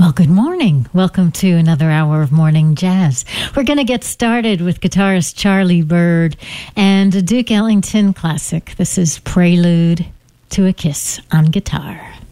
Well, good morning. Welcome to another hour of Morning Jazz. We're going to get started with guitarist Charlie Byrd and a Duke Ellington classic. This is Prelude to a Kiss on guitar.